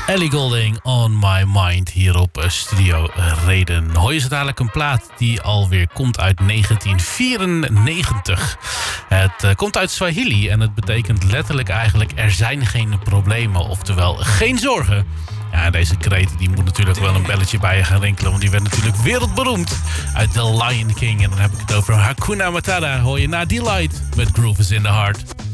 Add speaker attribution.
Speaker 1: Ellie Goulding, On My Mind, hier op Studio Reden. Hoor je zo dadelijk een plaat die alweer komt uit 1994. Het komt uit Swahili en het betekent letterlijk eigenlijk er zijn geen problemen, oftewel geen zorgen. Ja, deze kreet die moet natuurlijk wel een belletje bij je gaan rinkelen, want die werd natuurlijk wereldberoemd uit The Lion King. En dan heb ik het over Hakuna Matata. Hoor je na Delight met Groove is in the Heart.